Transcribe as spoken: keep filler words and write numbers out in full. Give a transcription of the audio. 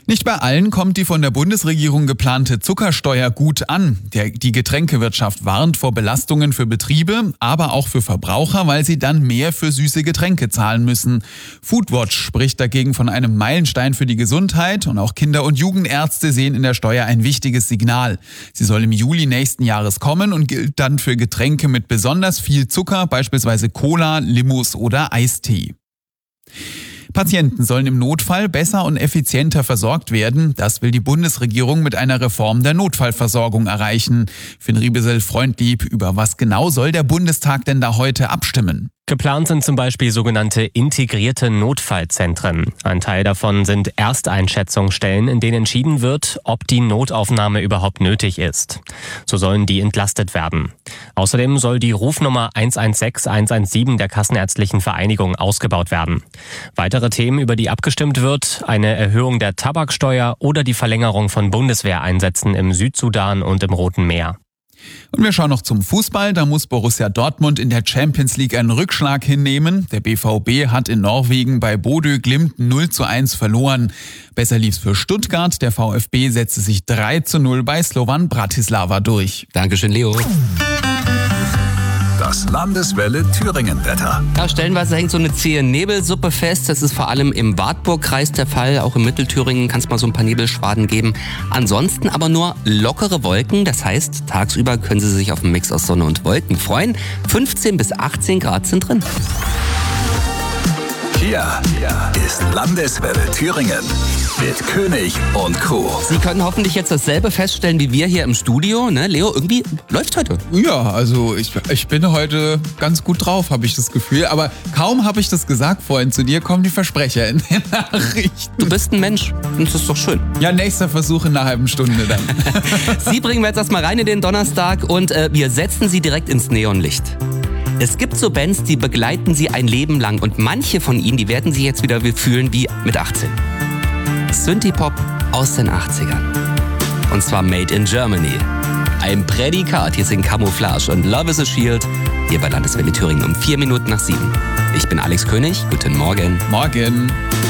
Nicht bei allen kommt die von der Bundesregierung geplante Zuckersteuer gut an. Der, die Getränkewirtschaft warnt vor Belastungen für Betriebe, aber auch für Verbraucher, weil sie dann mehr für süße Getränke zahlen müssen. Foodwatch spricht dagegen von einem Meilenstein für die Gesundheit und auch Kinder- und Jugendärzte sehen in der Steuer ein wichtiges Signal. Sie soll im Juli nächsten Jahres kommen und gilt dann für Getränke mit besonders viel Zucker, beispielsweise Cola, Limos oder Eistee. Patienten sollen im Notfall besser und effizienter versorgt werden. Das will die Bundesregierung mit einer Reform der Notfallversorgung erreichen. Finn Riebesel-Freundlieb, über was genau soll der Bundestag denn da heute abstimmen? Geplant sind zum Beispiel sogenannte integrierte Notfallzentren. Ein Teil davon sind Ersteinschätzungsstellen, in denen entschieden wird, ob die Notaufnahme überhaupt nötig ist. So sollen die entlastet werden. Außerdem soll die Rufnummer eins eins sechs eins eins sieben der Kassenärztlichen Vereinigung ausgebaut werden. Weitere Themen, über die abgestimmt wird, eine Erhöhung der Tabaksteuer oder die Verlängerung von Bundeswehreinsätzen im Südsudan und im Roten Meer. Und wir schauen noch zum Fußball. Da muss Borussia Dortmund in der Champions League einen Rückschlag hinnehmen. Der B V B hat in Norwegen bei Bodø Glimt null zu eins verloren. Besser lief's für Stuttgart. Der VfB setzte sich drei zu null bei Slovan Bratislava durch. Dankeschön, Leo. Das Landeswelle Thüringen-Wetter. Ja, stellenweise hängt so eine zähe Nebelsuppe fest. Das ist vor allem im Wartburg-Kreis der Fall. Auch im Mittelthüringen kann es mal so ein paar Nebelschwaden geben. Ansonsten aber nur lockere Wolken. Das heißt, tagsüber können Sie sich auf einen Mix aus Sonne und Wolken freuen. fünfzehn bis achtzehn Grad sind drin. Hier ist Landeswelle Thüringen mit König und Co. Sie können hoffentlich jetzt dasselbe feststellen wie wir hier im Studio. Ne? Leo, irgendwie läuft heute. Ja, also ich, ich bin heute ganz gut drauf, habe ich das Gefühl. Aber kaum habe ich das gesagt vorhin zu dir, kommen die Versprecher in den Nachrichten. Du bist ein Mensch und das ist doch schön. Ja, nächster Versuch in einer halben Stunde dann. Sie bringen wir jetzt erstmal rein in den Donnerstag und äh, wir setzen Sie direkt ins Neonlicht. Es gibt so Bands, die begleiten Sie ein Leben lang und manche von ihnen, die werden sich jetzt wieder fühlen wie mit achtzehn. Synthie-Pop aus den achtzigern. Und zwar Made in Germany. Ein Prädikat, hier sind Camouflage und Love is a Shield, hier bei Landeswelle Thüringen um vier Minuten nach sieben. Ich bin Alex König, guten Morgen. Morgen.